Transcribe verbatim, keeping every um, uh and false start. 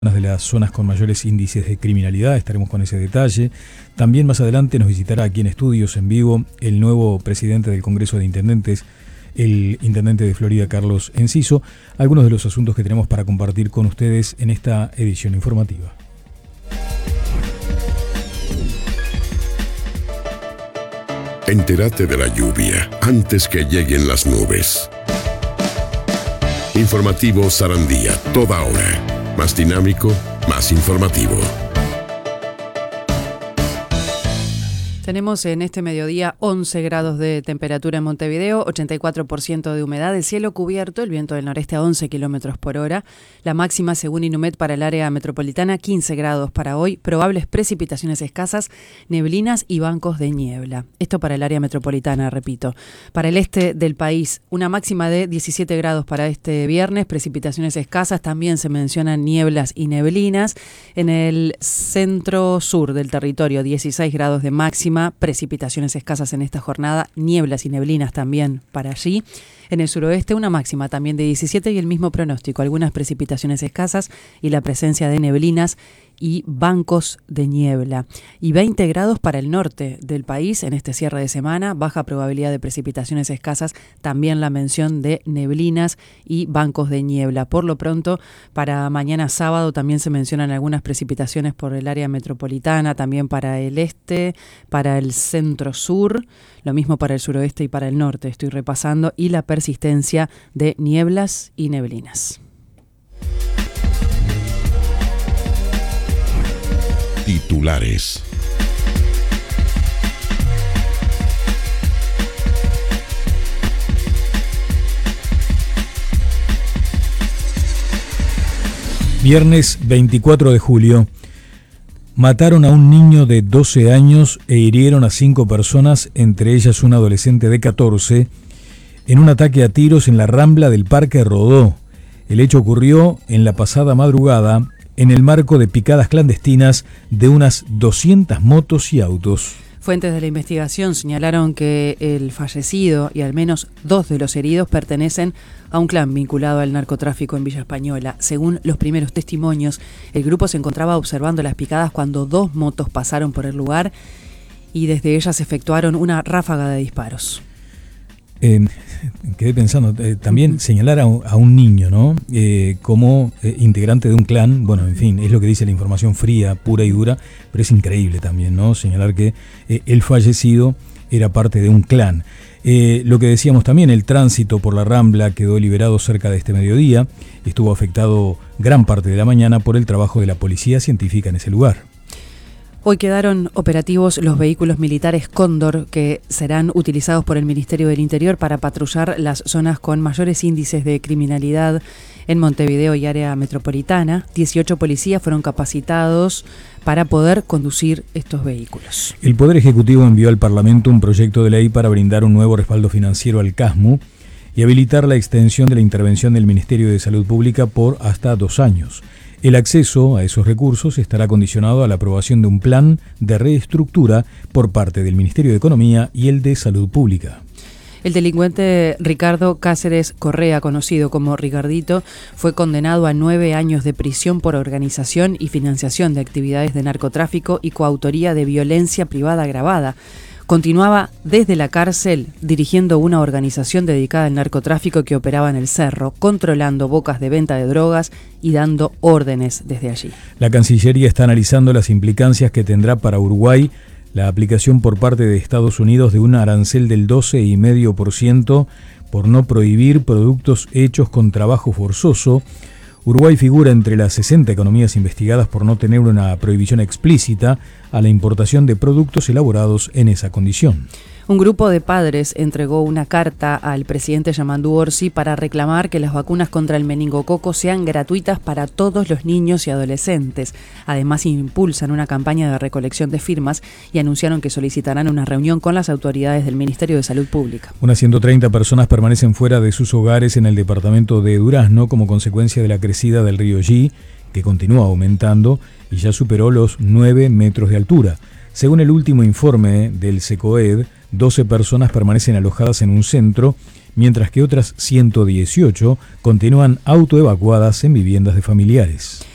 de las zonas con mayores índices de criminalidad, estaremos con ese detalle. También más adelante nos visitará aquí en estudios en vivo el nuevo presidente del Congreso de Intendentes, el intendente de Florida, Carlos Enciso. Algunos de los asuntos que tenemos para compartir con ustedes en esta edición informativa. Entérate de la lluvia antes que lleguen las nubes. Informativo Sarandía, toda hora. Más dinámico, más informativo. Tenemos en este mediodía once grados de temperatura en Montevideo, ochenta y cuatro por ciento de humedad, el cielo cubierto, el viento del noreste a once kilómetros por hora. La máxima, según Inumet, para el área metropolitana, quince grados para hoy. Probables precipitaciones escasas, neblinas y bancos de niebla. Esto para el área metropolitana, repito. Para el este del país, una máxima de diecisiete grados para este viernes, precipitaciones escasas, también se mencionan nieblas y neblinas. En el centro sur del territorio, dieciséis grados de máxima, precipitaciones escasas en esta jornada, nieblas y neblinas también para allí. En el suroeste una máxima también de diecisiete y el mismo pronóstico, algunas precipitaciones escasas y la presencia de neblinas y bancos de niebla. Y veinte grados para el norte del país en este cierre de semana, baja probabilidad de precipitaciones escasas, también la mención de neblinas y bancos de niebla. Por lo pronto, para mañana sábado también se mencionan algunas precipitaciones por el área metropolitana, también para el este, para el centro sur, lo mismo para el suroeste y para el norte, estoy repasando, y la persistencia de nieblas y neblinas. Titulares. Viernes veinticuatro de julio. Mataron a un niño de doce años e hirieron a cinco personas, entre ellas un adolescente de catorce, en un ataque a tiros en la Rambla del Parque Rodó. El hecho ocurrió en la pasada madrugada en el marco de picadas clandestinas de unas doscientas motos y autos. Fuentes de la investigación señalaron que el fallecido y al menos dos de los heridos pertenecen a un clan vinculado al narcotráfico en Villa Española. Según los primeros testimonios, el grupo se encontraba observando las picadas cuando dos motos pasaron por el lugar y desde ellas efectuaron una ráfaga de disparos. Eh, quedé pensando, eh, también uh-huh. señalar a, a un niño, ¿no? Eh, como eh, integrante de un clan, bueno, en fin, es lo que dice la información fría, pura y dura, pero es increíble también, ¿no? Señalar que eh, el fallecido era parte de un clan. Eh, lo que decíamos también, el tránsito por la Rambla quedó liberado cerca de este mediodía, estuvo afectado gran parte de la mañana por el trabajo de la policía científica en ese lugar. Hoy quedaron operativos los vehículos militares Cóndor que serán utilizados por el Ministerio del Interior para patrullar las zonas con mayores índices de criminalidad en Montevideo y área metropolitana. dieciocho policías fueron capacitados para poder conducir estos vehículos. El Poder Ejecutivo envió al Parlamento un proyecto de ley para brindar un nuevo respaldo financiero al CASMU y habilitar la extensión de la intervención del Ministerio de Salud Pública por hasta dos años. El acceso a esos recursos estará condicionado a la aprobación de un plan de reestructura por parte del Ministerio de Economía y el de Salud Pública. El delincuente Ricardo Cáceres Correa, conocido como Ricardito, fue condenado a nueve años de prisión por organización y financiación de actividades de narcotráfico y coautoría de violencia privada agravada. Continuaba desde la cárcel dirigiendo una organización dedicada al narcotráfico que operaba en el Cerro, controlando bocas de venta de drogas y dando órdenes desde allí. La Cancillería está analizando las implicancias que tendrá para Uruguay la aplicación por parte de Estados Unidos de un arancel del doce coma cinco por ciento por no prohibir productos hechos con trabajo forzoso. Uruguay figura entre las sesenta economías investigadas por no tener una prohibición explícita a la importación de productos elaborados en esa condición. Un grupo de padres entregó una carta al presidente Yamandu Orsi para reclamar que las vacunas contra el meningococo sean gratuitas para todos los niños y adolescentes. Además, impulsan una campaña de recolección de firmas y anunciaron que solicitarán una reunión con las autoridades del Ministerio de Salud Pública. Unas ciento treinta personas permanecen fuera de sus hogares en el departamento de Durazno como consecuencia de la crecida del río Yi, que continúa aumentando y ya superó los nueve metros de altura. Según el último informe del SECOED, doce personas permanecen alojadas en un centro mientras que otras ciento dieciocho continúan autoevacuadas en viviendas de familiares.